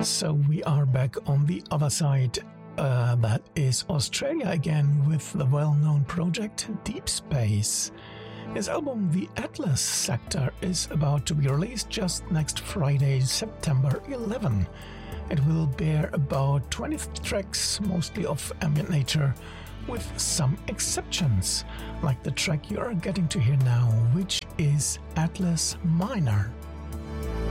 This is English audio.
So we are back on the other side. That is Australia again with the well-known project Deep Space. His album The Atlas Sector is about to be released just next Friday, September 11. It will bear about 20 tracks, mostly of ambient nature, with some exceptions, like the track you are getting to hear now, which is Atlas Minor.